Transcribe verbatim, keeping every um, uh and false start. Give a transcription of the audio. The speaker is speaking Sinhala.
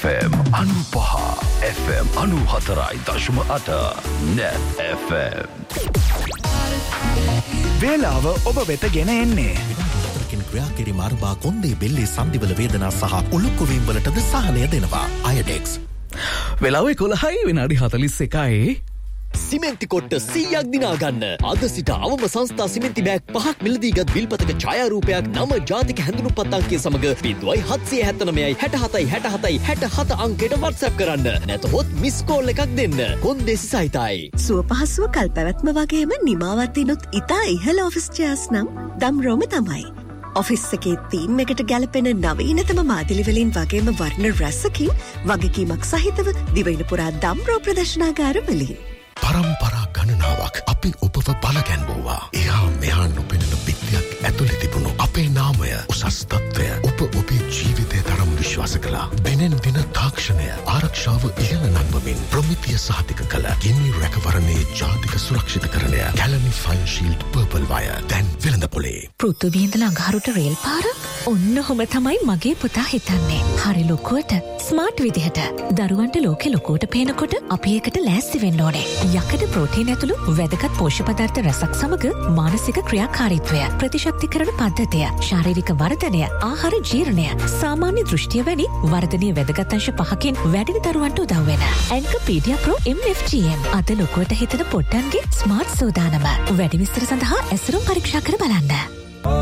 එෆ් එම් අනුපහ එෆ් එම් අනුහතරයි දශම අට Net එෆ් එම්. වේලාව ඔබ වෙත ගෙන එන්නේ ක්‍රියාකිරීම අරබා කොන්දේ බෙල්ලේ සංදිවල වේදනා සහ උළුක්කුවීම් වලටද සහනය දෙනවා. අයඩෙක්ස්. වෙලාව එකොළහයි විනාඩි හතළිස් එකයි. සිමෙන්ති කොට්ට සීයක් දිනා ගන්න. අද සිට අවම සංස්ථා සිමෙන්ති බෑග් පහක් මිලදීගත් විල්පතක ඡායාරූපයක් නම ජාතික හැඳුනුම්පත් අංකය සමග බිංදුවයි හත්සිය හැත්තනවයයි හැට හතයි හැට හතයි හැට හත අංකයට WhatsApp කරන්න. නැතහොත් මිස් කෝල් එකක් දෙන්න. කොන්දේසි සහිතයි. සුව පහසුව කල්පැවැත්ම වගේම නිමාවත්තිනුත් ඉතා ඉහළ ඔෆිස් චෙයාර්ස් නම් දම්රෝම තමයි. ඔෆිස් එකේ තීම් එකට ගැලපෙන නවීනතම මාදිලිවලින් වගේම වර්ණ රැසකින් වගකීමක් සහිතව දිවයින පුරා දම්රෝ ප්‍රදර්ශනාගාර වලින්. පරම්පරා ගණනාවක් අපි ඔබව බලගැන්වුවා. එහා මෙහා නොපෙනෙන පිටියක් ඇතුලේ තිබුණු අපේ නාමය උසස් තත්ත්වය ඔබ ඔබේ ජීවිතය තරම් විශ්වාස කළා. දිනෙන් දින තාක්ෂණය ආරක්ෂාව ඉහළ නංවමින් ප්‍රමිතිය සහතික කළ ගිනි රැකවරණයේ ජාතික සුරක්ෂිතකරණය Kelani fine shield purple wire දැන් වෙළඳපොලේ. පෘථුවියේ ළඟහරුට රේල් පාර ඔන්න ඔහොම තමයි මගේ පුතා හිතන්නේ. හරි ලොකුවට ස්මාර්ට් විදිහට දරුවන්ට ලෝකෙ ලොකුවට පේනකොට අපි ඒකට ලෑස්ති වෙන්න ඕනේ. යකඩ ප්‍රෝටීන් ඇතුළු වැදගත් පෝෂ්‍ය පදාර්ථ රසක් සමග මානසික ක්‍රියාකාරීත්වය, ප්‍රතිශක්තිකරණ පද්ධතිය, ශාරීරික වර්ධනය, ආහාර ජීර්ණය, සාමාන්‍ය දෘෂ්ටිය වැනි වර්ධනීය වැදගත් අංශ පහකින් වැඩිම දරුවන්ට උදව් වෙන ඇන්කපීඩියා ප්‍රෝ එම් එෆ් ජී එම් අද ලොකුවට හිතන පොට්ටන්ගේ ස්මාර්ට් සෝදානම. වැඩි විස්තර සඳහා ඇසුරුම් පරීක්ෂා කර බලන්න.